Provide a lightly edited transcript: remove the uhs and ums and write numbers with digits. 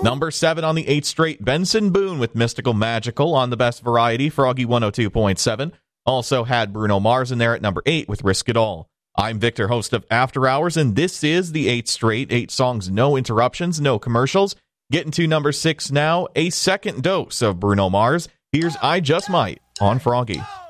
Number 7 on the 8th straight, Benson Boone with Mystical Magical on the best variety, Froggy 102.7. Also had Bruno Mars in there at number 8 with Risk It All. I'm Victor, host of After Hours, and this is the 8th straight, 8 songs, no interruptions, no commercials. Getting to number 6 now, a second dose of Bruno Mars. Here's I Just Might on Froggy.